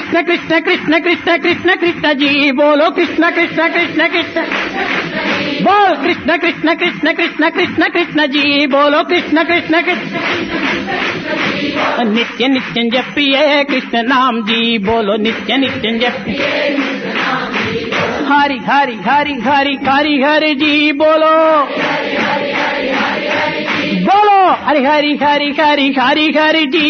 कृष्ण कृष्ण कृष्ण कृष्ण कृष्ण कृष्ण जी बोलो कृष्ण कृष्ण कृष्ण कृष्ण बोल कृष्ण कृष्ण कृष्ण कृष्ण कृष्ण कृष्ण जी बोलो कृष्ण कृष्ण कृष्ण नित्य नित्य जपिए कृष्ण नाम जी बोलो नित्य नित्य जपिए हरि हरि हरि हरि हरि हरि जी बोलो बोलो हरि हरि हरि हरि हरि हरि जी